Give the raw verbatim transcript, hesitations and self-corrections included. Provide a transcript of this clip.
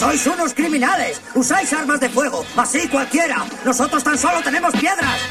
Sois unos criminales. Usáis armas de fuego. Así cualquiera. Nosotros tan solo tenemos piedras.